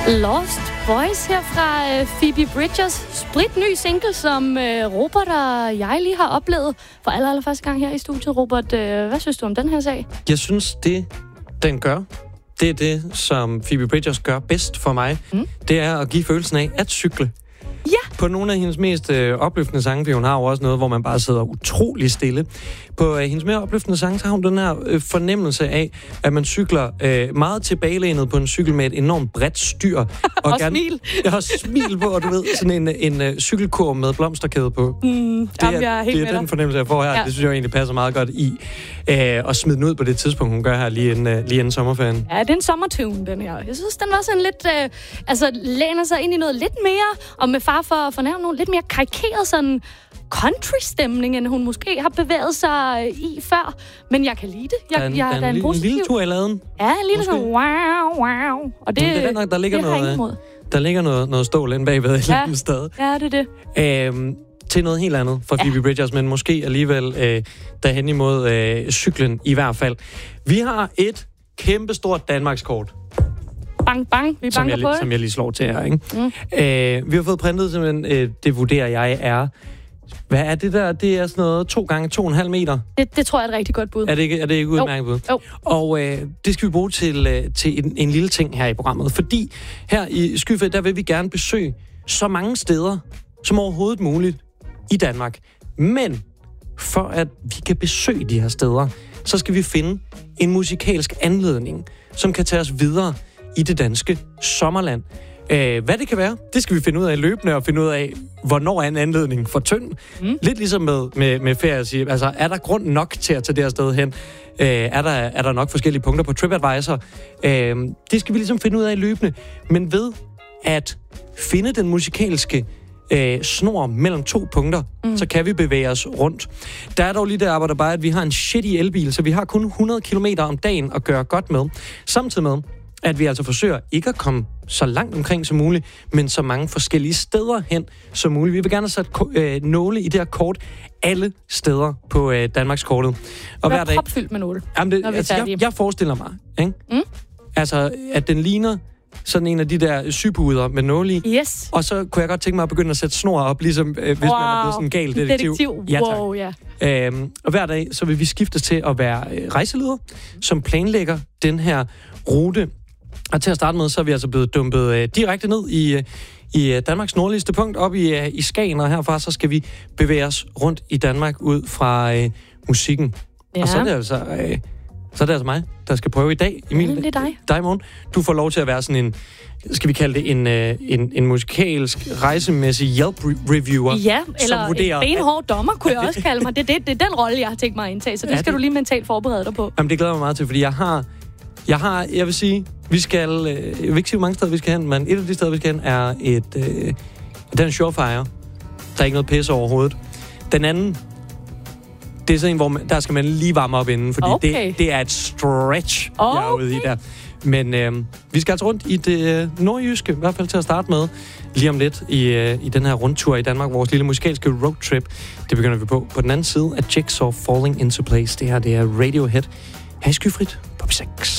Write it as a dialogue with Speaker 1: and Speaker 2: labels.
Speaker 1: Lost Boys her fra Phoebe Bridgers spritny single, som Robert og jeg lige har oplevet for allerførste gang her i studiet. Robert, hvad synes du om den her sag?
Speaker 2: Jeg synes, den gør, det er det, som Phoebe Bridgers gør bedst for mig. Det er at give følelsen af at cykle.
Speaker 1: Ja.
Speaker 2: På nogle af hendes mest opløftende sange, for hun har jo også noget, hvor man bare sidder utrolig stille. På hendes mere opløftende sange, så har hun den her fornemmelse af, at man cykler meget tilbagelænet på en cykel med et enormt bredt styr.
Speaker 1: Og smil.
Speaker 2: Jeg har smil på, og du ved, sådan en cykelkurv med blomsterkæde på.
Speaker 1: Det er
Speaker 2: den fornemmelse, jeg får her. Ja. Det synes jeg egentlig passer meget godt i at smide den ud på det tidspunkt, hun gør her lige inden sommerferien.
Speaker 1: Ja, det er en sommertune, den her. Jeg synes, den var sådan lidt, læner sig ind i noget lidt mere, og med far for at fornævne nogle lidt mere karikeret sådan country-stemning, end hun måske har bevæget sig i før. Men jeg kan lide det. Jeg er en
Speaker 2: lille tur i laden.
Speaker 1: Ja, en lille sådan wow. Og det
Speaker 2: er nok, der ligger noget stål inde bagved et eller andet sted.
Speaker 1: Ja, det er det.
Speaker 2: Til noget helt andet fra Phoebe Bridgers, men måske alligevel derhen imod cyklen i hvert fald. Vi har et kæmpestort Danmarkskort.
Speaker 1: Bang, bang. Vi banker på det.
Speaker 2: Som jeg lige slår til her, ikke? Vi har fået printet simpelthen, det vurderer jeg er... Hvad er det der? Det er sådan noget 2 gange 2,5 meter.
Speaker 1: Det tror jeg er et rigtig godt bud.
Speaker 2: Er det ikke udmærket bud?
Speaker 1: Jo.
Speaker 2: Og det skal vi bruge til en lille ting her i programmet. Fordi her i Skyfed, der vil vi gerne besøge så mange steder som overhovedet muligt i Danmark. Men for at vi kan besøge de her steder, så skal vi finde en musikalsk anledning, som kan tage os videre i det danske sommerland. Hvad det kan være, det skal vi finde ud af løbende, og finde ud af, hvornår er en anledning for tynd. Lidt ligesom med ferie at sige, altså er der grund nok til at tage det her sted hen? Er der nok forskellige punkter på TripAdvisor? Det skal vi ligesom finde ud af løbende. Men ved at finde den musikalske snor mellem 2 punkter, så kan vi bevæge os rundt. Der er dog lige der arbejder bare, at vi har en shitty elbil, så vi har kun 100 km om dagen at gøre godt med. Samtidig med, at vi altså forsøger ikke at komme så langt omkring som muligt, men så mange forskellige steder hen som muligt. Vi vil gerne sætte nåle i det her kort alle steder på Danmarkskortet.
Speaker 1: Og hver dag propfyldt med nåle.
Speaker 2: Jeg forestiller mig, ikke? Altså, at den ligner sådan en af de der sypuder med nåle i.
Speaker 1: Yes.
Speaker 2: Og så kunne jeg godt tænke mig at begynde at sætte snor op, ligesom hvis man er blevet sådan en gal detektiv.
Speaker 1: Ja.
Speaker 2: Og hver dag, så vil vi skiftes til at være rejseleder, som planlægger den her rute. Og til at starte med, så er vi altså blevet dumpet direkte ned i Danmarks nordligste punkt, op i Skagen, og herfra så skal vi bevæge os rundt i Danmark ud fra musikken. Ja. Og så er det altså mig, der skal prøve i dag. Emil,
Speaker 1: det er dig.
Speaker 2: Dig, morgen. Du får lov til at være sådan en, skal vi kalde det en musikalsk, rejsemæssig Yelp-reviewer.
Speaker 1: Ja, eller en benhård dommer, kunne jeg også kalde mig. Det er den rolle, jeg har tænkt mig at indtage, så det skal du lige mentalt forberede dig på.
Speaker 2: Jamen, det glæder mig meget til, fordi jeg vil sige, jeg vil ikke sige, hvor mange steder vi skal hen, men et af de steder, vi skal hen, er den Surefire. Der er ikke noget pisse overhovedet. Den anden, det er sådan en, hvor der skal man lige varme op inden, fordi det er et stretch, jeg er ude i der. Men vi skal altså rundt i det nordjyske, i hvert fald til at starte med, lige om lidt i den her rundtur i Danmark, vores lille musikalske roadtrip. Det begynder vi på den anden side af Jigsaw Falling Into Place. Det her, det er Radiohead. Her i Skyfrit på P6.